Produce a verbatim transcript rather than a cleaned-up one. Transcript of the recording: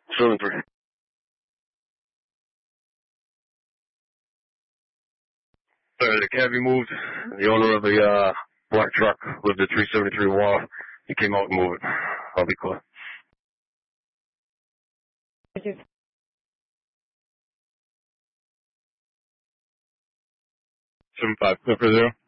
seven three. Uh, the cab be moved. The owner of the uh, black truck with the three seventy-three wall, he came out and moved it. I'll be clear. Seven five, clear for zero.